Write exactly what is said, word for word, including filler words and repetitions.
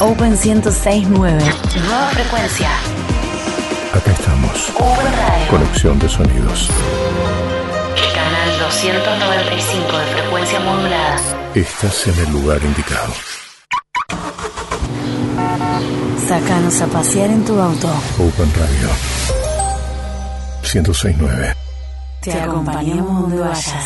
Open ciento seis punto nueve. Nueva frecuencia. Acá estamos. Open Radio. Conexión de sonidos. Canal doscientos noventa y cinco de frecuencia modulada. Estás en el lugar indicado. Sácanos a pasear en tu auto. Open Radio ciento seis punto nueve. Te acompañamos donde vayas.